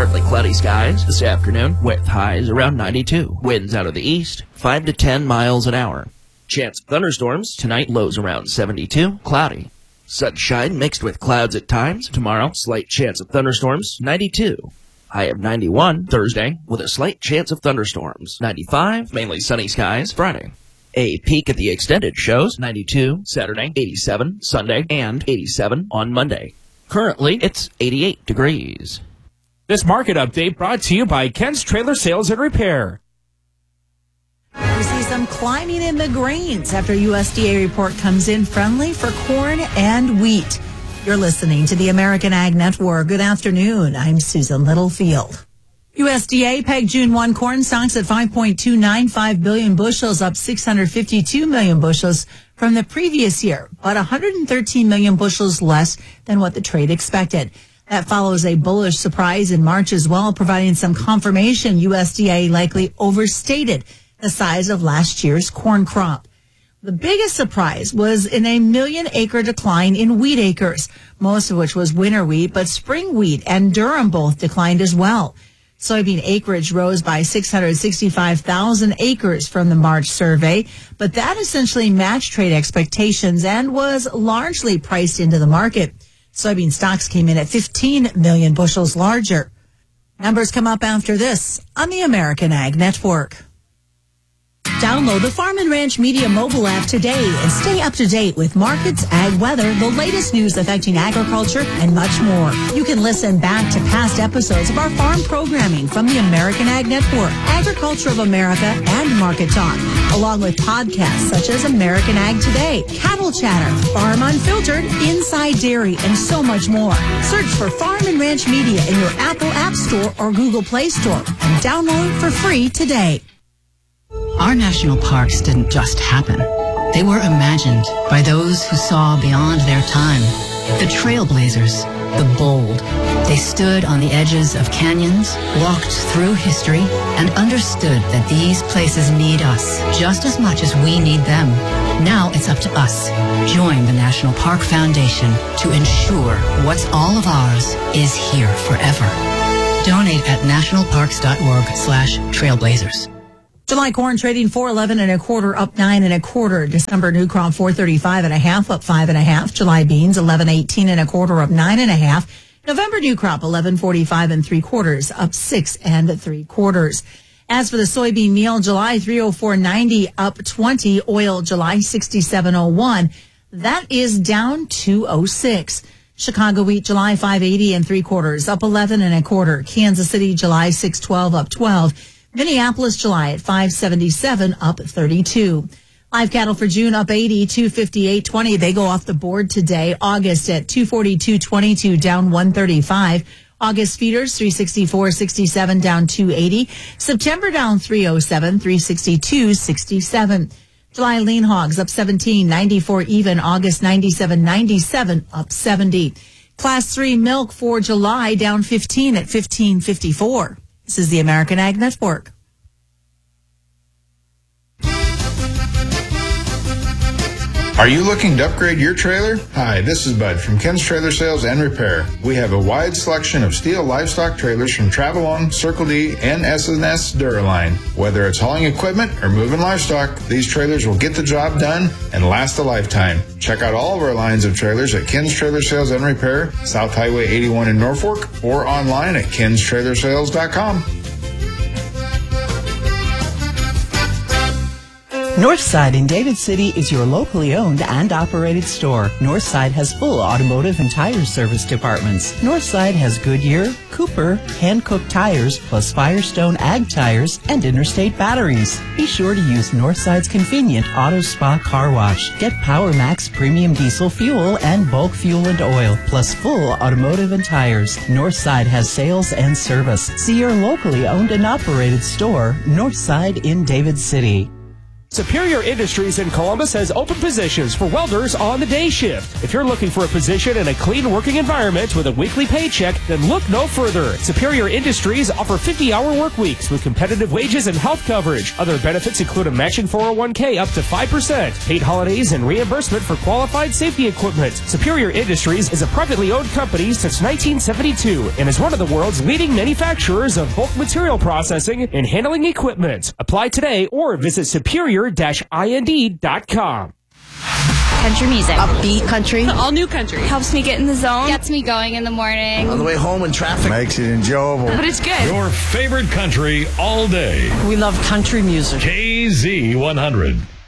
Partly cloudy skies this afternoon with highs around 92. Winds out of the east, 5 to 10 miles an hour. Chance of thunderstorms tonight, lows around 72. Cloudy. Sunshine mixed with clouds at times. Tomorrow, slight chance of thunderstorms, 92. High of 91 Thursday with a slight chance of thunderstorms. 95, mainly sunny skies Friday. A peek at the extended shows, 92 Saturday, 87 Sunday, and 87 on Monday. Currently, it's 88 degrees. This market update brought to you by Ken's Trailer Sales and Repair. We see some climbing in the grains after USDA report comes in friendly for corn and wheat. You're listening to the American Ag Network. Good afternoon. I'm Susan Littlefield. USDA pegged June 1 corn stocks at 5.295 billion bushels, up 652 million bushels from the previous year, but 113 million bushels less than what the trade expected. That follows a bullish surprise in March as well, providing some confirmation USDA likely overstated the size of last year's corn crop. The biggest surprise was in a 1 million acre decline in wheat acres, most of which was winter wheat, but spring wheat and durum both declined as well. Soybean acreage rose by 665,000 acres from the March survey, but that essentially matched trade expectations and was largely priced into the market. Soybean stocks came in at 15 million bushels larger. Numbers come up after this on the American Ag Network. Download the Farm and Ranch Media mobile app today and stay up to date with markets, ag weather, the latest news affecting agriculture, and much more. You can listen back to past episodes of our farm programming from the American Ag Network, Agriculture of America, and Market Talk, along with podcasts such as American Ag Today, Cattle Chatter, Farm Unfiltered, Inside Dairy, and so much more. Search for Farm and Ranch Media in your Apple App Store or Google Play Store and download for free today. Our national parks didn't just happen. They were imagined by those who saw beyond their time. The trailblazers, the bold. They stood on the edges of canyons, walked through history, and understood that these places need us just as much as we need them. Now it's up to us. Join the National Park Foundation to ensure what's all of ours is here forever. Donate at nationalparks.org/trailblazers. July corn trading 4.11 1/4, up 9 1/4. December new crop 4.35 1/2, up 5 1/2. July beans 11.18 1/4, up 9 1/2. November new crop 11.45 3/4, up 6 3/4. As for the soybean meal, July 304.90, up 20. Oil July 67.01, that is down 2.06. Chicago wheat July 5.80 3/4, up 11 1/4. Kansas City July 6.12, up 12. Minneapolis, July at 577, up 32. Live cattle for June up 80, 258.20. They go off the board today. August at 242.22, down 135. August feeders 364.67, down 280. September down 307, 362.67. July lean hogs up 17, 94 even. August 97.97, up 70. Class 3 milk for July down 15 at 15.54. This is the American Ag Network. Are you looking to upgrade your trailer? Hi, this is Bud from Ken's Trailer Sales and Repair. We have a wide selection of steel livestock trailers from Travelong, Circle D, and S&S Duraline. Whether it's hauling equipment or moving livestock, these trailers will get the job done and last a lifetime. Check out all of our lines of trailers at Ken's Trailer Sales and Repair, South Highway 81 in Norfolk, or online at kenstrailersales.com. Northside in David City is your locally owned and operated store. Northside has full automotive and tire service departments. Northside has Goodyear, Cooper, hand-cooked tires, plus Firestone Ag tires and Interstate batteries. Be sure to use Northside's convenient Auto Spa car wash. Get Power Max premium diesel fuel and bulk fuel and oil, plus full automotive and tires. Northside has sales and service. See your locally owned and operated store, Northside in David City. Superior Industries in Columbus has open positions for welders on the day shift. If you're looking for a position in a clean working environment with a weekly paycheck, then look no further. Superior Industries offer 50-hour work weeks with competitive wages and health coverage. Other benefits include a matching 401k up to 5%, paid holidays, and reimbursement for qualified safety equipment. Superior Industries is a privately owned company since 1972 and is one of the world's leading manufacturers of bulk material processing and handling equipment. Apply today or visit superior-ind.com. Country music. Upbeat country. All new country. Helps me get in the zone. Gets me going in the morning. On the way home in traffic. Makes it enjoyable. But it's good. Your favorite country all day. We love country music. KZ100.